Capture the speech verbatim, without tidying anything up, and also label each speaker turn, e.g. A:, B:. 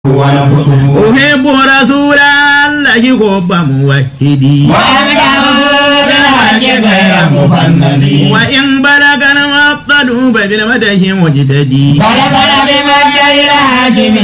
A: أحب رسول الله حب موحدي وإن بلغ المطلوب بالمدح مجتدي